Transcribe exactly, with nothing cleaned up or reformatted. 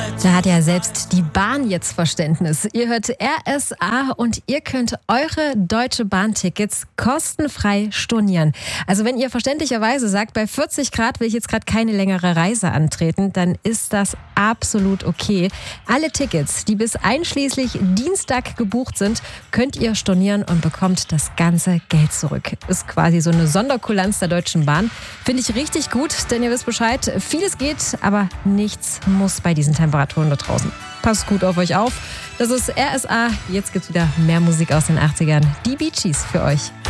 Da hat ja selbst die Bahn jetzt Verständnis. Ihr hört R S A und ihr könnt eure Deutsche Bahn-Tickets kostenfrei stornieren. Also wenn ihr verständlicherweise sagt, bei vierzig Grad will ich jetzt gerade keine längere Reise antreten, dann ist das absolut okay. Alle Tickets, die bis einschließlich Dienstag gebucht sind, könnt ihr stornieren und bekommt das ganze Geld zurück. Ist quasi so eine Sonderkulanz der Deutschen Bahn. Finde ich richtig gut, denn ihr wisst Bescheid, vieles geht, aber nichts muss bei diesen Temperaturen da draußen. Passt gut auf euch auf. Das ist R S A. Jetzt gibt's wieder mehr Musik aus den achtzigern. Die Bee Gees für euch.